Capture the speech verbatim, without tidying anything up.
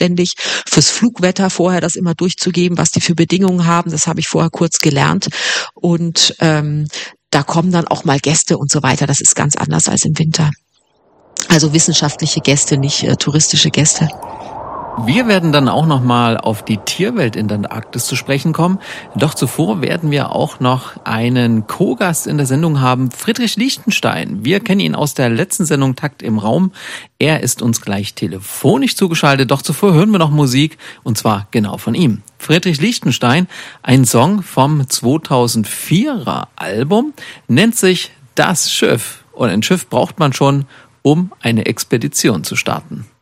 zuständig, fürs Flugwetter vorher das immer durchzugeben, was die für Bedingungen haben. Das habe ich vorher kurz gelernt. Und ähm, da kommen dann auch mal Gäste und so weiter. Das ist ganz anders als im Winter. Also wissenschaftliche Gäste, nicht äh, touristische Gäste. Wir werden dann auch noch mal auf die Tierwelt in der Antarktis zu sprechen kommen. Doch zuvor werden wir auch noch einen Co-Gast in der Sendung haben, Friedrich Lichtenstein. Wir kennen ihn aus der letzten Sendung Takt im Raum. Er ist uns gleich telefonisch zugeschaltet. Doch zuvor hören wir noch Musik, und zwar genau von ihm. Friedrich Lichtenstein, ein Song vom zweitausendvierer Album, nennt sich Das Schiff. Und ein Schiff braucht man schon, um eine Expedition zu starten.